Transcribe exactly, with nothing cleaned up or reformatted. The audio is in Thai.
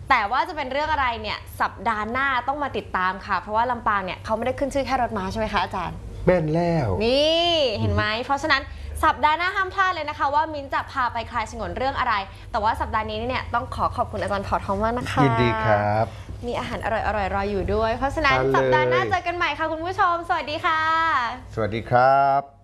แต่ว่าจะเป็นเรื่องอะไรเนี่ยสัปดาห์หน้าต้องมาติดตามค่ะเพราะว่าลำปางเนี่ยเขาไม่ได้ขึ้นชื่อแค่รถม้าใช่ไหมคะอาจารย์แม่นแล้วนี่เห็นไหมเพราะฉะนั้นสัปดาห์หน้าห้ามพลาดเลยนะคะว่ามิ้นจะพาไปคลายฉงนเรื่องอะไรแต่ว่าสัปดาห์นี้เนี่ยต้องขอขอบคุณอาจารย์เผ่าทองมากนะคะยินดีครับมีอาหารอร่อยๆรออยู่ด้วยเพราะฉะนั้นสัปดาห์หน้าเจอกันใหม่ค่ะคุณผู้ชมสวัสดีค่ะสวัสดีครับ